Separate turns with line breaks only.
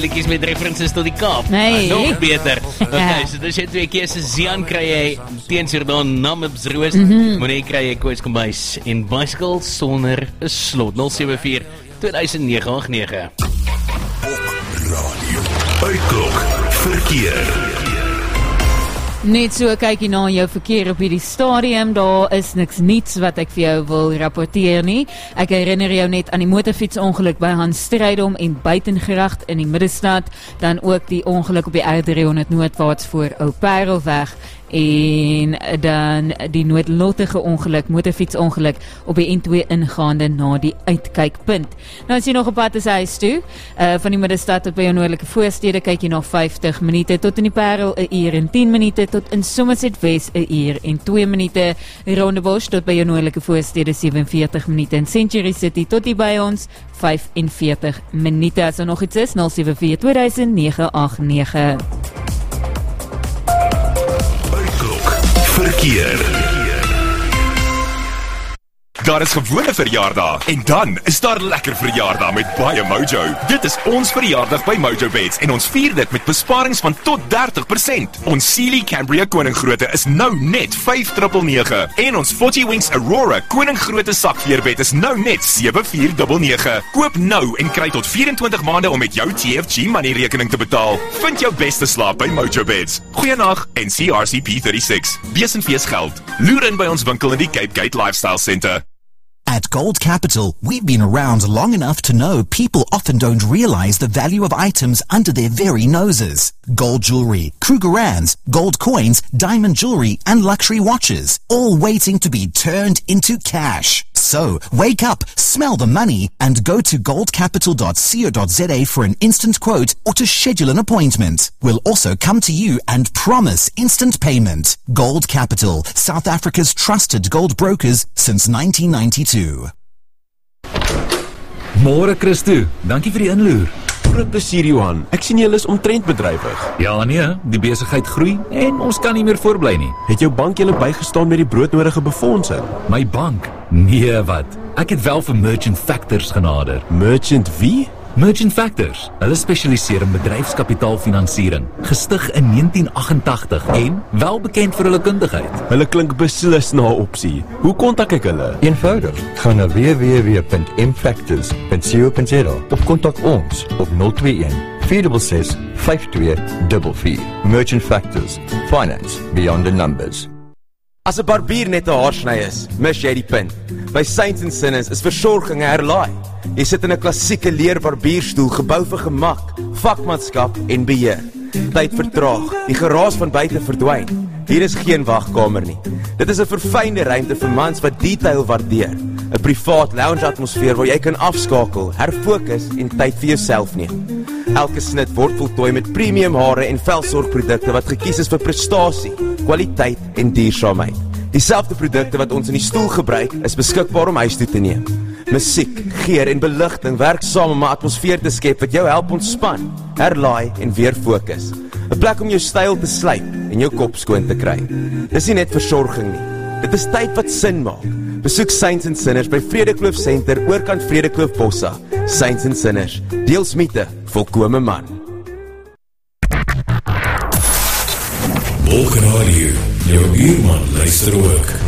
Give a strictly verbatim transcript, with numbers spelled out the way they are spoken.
liedjies met references tot die Kaap.
Nee.
Nog beter. Okay, so dis jy twee keer se Zian kry jy teen Jordan Namibs Roos. Mm-hmm. Moenie kry jy Koos Kombuis en Bicycle sonder 'n slot. nul sewe vier twee nege agt nege.
Radio Uitklok verkeer.
Net so kyk jy na jou verkeer op hierdie stadium, daar is niks niets wat ek vir jou wil rapporteer nie. Ek herinner jou net aan die motorfietsongeluk by Hans Strydom en Buitengracht in die Middestad, dan ook die ongeluk op die R driehonderd noordwaarts voor Ou Parelweg, en dan die noodlottige ongeluk, motorfietsongeluk op die N twee ingaande na die uitkykpunt. Nou as jy nog op pad is huis toe, uh, van die Middestad tot by jou noordelike voorstede, kyk jy nog vyftig minute, tot in die Parel 'n uur en tien minute, tot in Somerset West 'n uur en twee minute, Rondebosch tot by jou noordelike voorstede sewe en veertig minute, en Century City tot die by ons vyf en veertig minute. As er nog iets is, nul sewe vier twee nege agt nege.
Verkeer. Daar is gewone verjaardag en dan is daar lekker verjaardag met baie Mojo. Dit is ons verjaardag by Mojo Beds en ons vier dit met besparings van tot dertig persent. Ons Sealy Cambria Koninggrootte is nou net vyf nege nege en ons forty Wings Aurora Koninggrootte sakveerbed is nou net sewe vier nege nege. Koop nou en kry tot vyf-en-twintig maande om met jou T F G money rekening te betaal. Vind jou beste slaap by Mojo Beds. Goeienag en C R C P thirty-six. Wees en fees geld. Loer in by ons winkel in die Cape Gate Lifestyle Centre.
At Gold Capital, we've been around long enough to know people often don't realize the value of items under their very noses. Gold jewelry, Krugerrands, gold coins, diamond jewelry, and luxury watches, all waiting to be turned into cash. So, wake up, smell the money, and go to gold capital dot co dot za for an instant quote or to schedule an appointment. We'll also come to you and promise instant payment. Gold Capital, South Africa's trusted gold brokers since nineteen ninety-two.
Môre Christo, dankie vir die inloer.
Groot plesier Johan, ek sien julle is omtrent bedrywig.
Ja nee, die besigheid groei en ons kan nie meer voorbly nie.
Het jou bank julle bygestaan met die broodnodige befondsing?
My bank? Nee wat, ek het wel vir Merchant Factors genader.
Merchant wie?
Merchant Factors, hulle spesialiseer in bedryfskapitaalfinansiering, gestig in negentien agt-en-tagtig en wel bekend vir hulle kundigheid.
Hulle klink beslis na 'n opsie. Hoe kontak ek hulle?
Eenvoudig, gaan na w w w punt m factors punt co punt za of kontak ons op nul twee een vier ses ses vyf twee vier vier. Merchant Factors, finance beyond the numbers.
As 'n barbier net 'n haarsny is, mis jy die punt. By Saints and Sinners is versorging herlaai. Jy sit in 'n klassieke leer barbierstoel gebou vir gemak, vakmanskap en beheer. Tyd vertraag, die geraas van buite verdwyn. Hier is geen wagkamer nie. Dit is 'n verfynde ruimte vir mans wat detail waardeer. 'n Privaat lounge atmosfeer waar jy kan afskakel, herfokus en tyd vir jouself neem. Elke snit word voltooi met premium hare en velsorgprodukte wat gekies is vir prestasie, kwaliteit en duursaamheid. Dieselfde produkte wat ons in die stoel gebruik, is beskikbaar om huis toe te neem. Musiek, geur en beligting werk saam om 'n atmosfeer te skep wat jou help ontspan, herlaai en weer fokus. 'n Plek om jou styl te slyp en jou kop skoon te kry. Dis nie net versorging nie. Dit is tyd wat sin maak. Besoek Saints and Sinners by Vredekloof Center, oorkant Vredekloof Bossa. Saints and Sinners, deels mythe, volkome man.
Volk Radio, jou buurman luister ook.